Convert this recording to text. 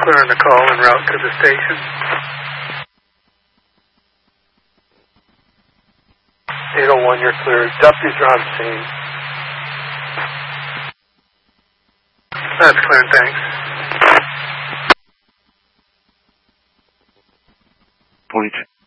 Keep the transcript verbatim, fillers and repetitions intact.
clearing the call en route to the station. eight oh one, you're cleared. Deputies are on scene. That's clear, thanks. forty-two.